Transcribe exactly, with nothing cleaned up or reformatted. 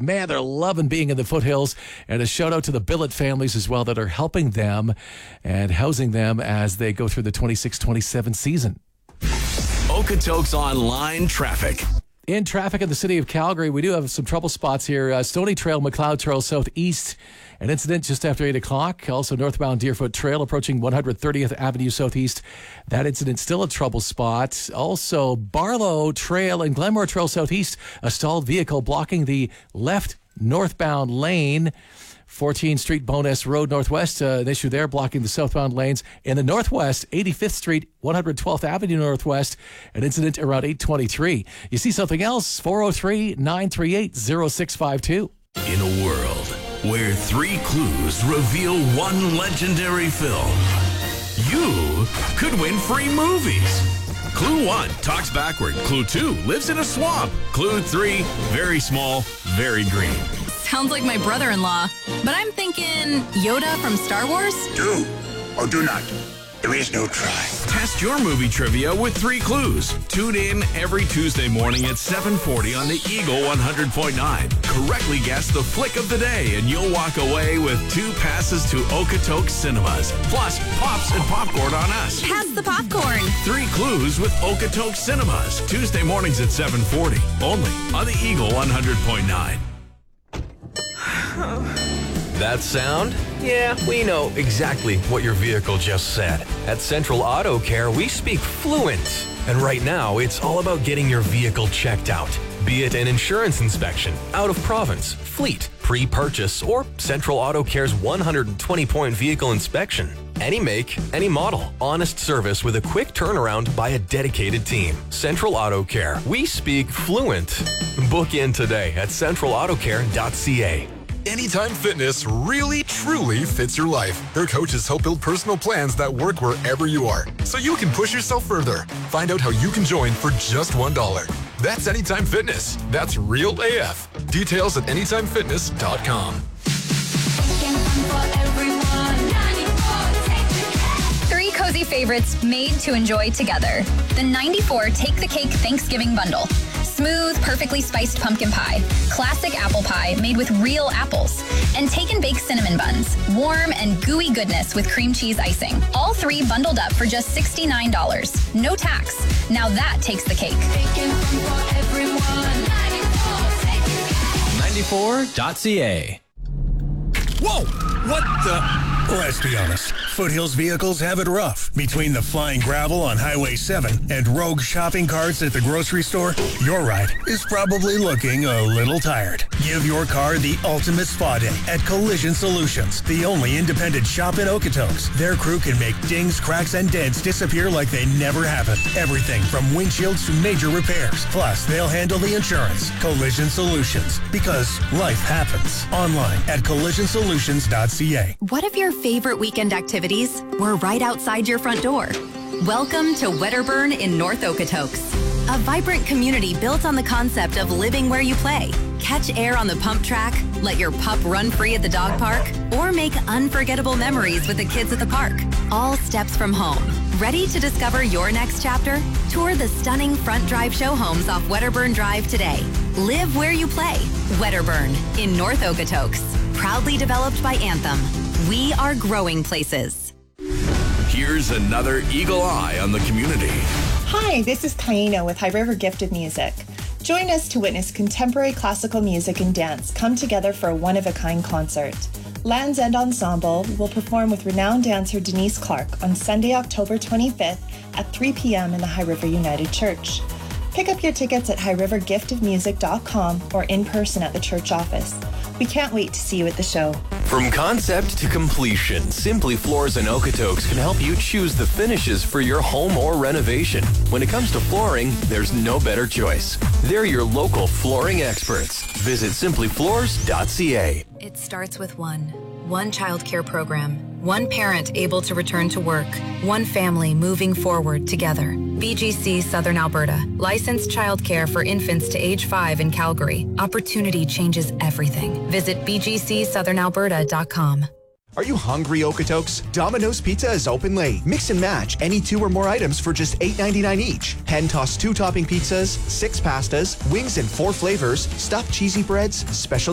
man, they're loving being in the foothills. And a shout out to the Billet families as well that are helping them and housing them as they go through the twenty-six twenty-seven season. Okotoks Online traffic. In traffic in the city of Calgary, we do have some trouble spots here. Uh, Stony Trail, McLeod Trail Southeast. An incident just after eight o'clock. Also northbound Deerfoot Trail approaching one hundred thirtieth Avenue Southeast. That incident still a trouble spot. Also Barlow Trail and Glenmore Trail Southeast. A stalled vehicle blocking the left northbound lane. fourteenth Street, Bowness Road Northwest, uh, an issue there blocking the southbound lanes. In the northwest, eighty-fifth Street, one hundred twelfth Avenue Northwest, an incident around eight twenty-three. You see something else? four oh three, nine three eight, oh six five two. In a world where three clues reveal one legendary film, you could win free movies. Clue one, talks backward. Clue two, lives in a swamp. Clue three, very small, very green. Sounds like my brother-in-law. But I'm thinking Yoda from Star Wars? Do or do not. There is no try. Test your movie trivia with three clues. Tune in every Tuesday morning at seven forty on the Eagle one hundred point nine. Correctly guess the flick of the day and you'll walk away with two passes to Okotoks Cinemas. Plus, pops and popcorn on us. Pass the popcorn. Three clues with Okotoks Cinemas. Tuesday mornings at seven forty. Only on the Eagle one hundred point nine. That sound? Yeah, we know exactly what your vehicle just said. At Central Auto Care, we speak fluent. And right now, it's all about getting your vehicle checked out. Be it an insurance inspection, out of province, fleet, pre-purchase, or Central Auto Care's one hundred twenty point vehicle inspection. Any make, any model. Honest service with a quick turnaround by a dedicated team. Central Auto Care. We speak fluent. Book in today at central auto care dot c a. Anytime Fitness really, truly fits your life. Their coaches help build personal plans that work wherever you are, so you can push yourself further. Find out how you can join for just one dollar. That's Anytime Fitness. That's real A F. Details at anytime fitness dot com. Three cozy favorites made to enjoy together. The ninety-four Take the Cake Thanksgiving Bundle. Smooth, perfectly spiced pumpkin pie, classic apple pie made with real apples, and take and bake cinnamon buns, warm and gooey goodness with cream cheese icing. All three bundled up for just sixty-nine dollars. No tax. Now that takes the cake. ninety-four dot c a. Whoa! What the? Let's be honest. Foothills vehicles have it rough. Between the flying gravel on Highway seven and rogue shopping carts at the grocery store, your ride is probably looking a little tired. Give your car the ultimate spa day at Collision Solutions, the only independent shop in Okotoks. Their crew can make dings, cracks, and dents disappear like they never happened. Everything from windshields to major repairs. Plus, they'll handle the insurance. Collision Solutions, because life happens. Online at collision solutions dot c a. What if your favorite weekend activities were right outside your front door? Welcome to Wedderburn in North Okotoks, a vibrant community built on the concept of living where you play. Catch air on the pump track, let your pup run free at the dog park, or make unforgettable memories with the kids at the park. All steps from home. Ready to discover your next chapter? Tour the stunning front drive show homes off Wedderburn Drive today. Live where you play. Wedderburn in North Okotoks. Proudly developed by Anthem. We are growing places. Here's another Eagle Eye on the community. Hi, this is Taina with High River Gifted Music. Join us to witness contemporary classical music and dance come together for a one-of-a-kind concert. Land's End Ensemble will perform with renowned dancer Denise Clark on Sunday, October twenty-fifth at three p.m. in the High River United Church. Pick up your tickets at high river gifted music dot com or in person at the church office. We can't wait to see you at the show. From concept to completion, Simply Floors in Okotoks can help you choose the finishes for your home or renovation. When it comes to flooring, there's no better choice. They're your local flooring experts. Visit simply floors dot c a. It starts with one. One child care program. One parent able to return to work. One family moving forward together. B G C Southern Alberta. Licensed child care for infants to age five in Calgary. Opportunity changes everything. Visit b g c southern alberta dot com. Are you hungry, Okotoks? Domino's Pizza is open late. Mix and match any two or more items for just eight ninety-nine each. Hand-tossed two-topping pizzas, six pastas, wings in four flavors, stuffed cheesy breads, special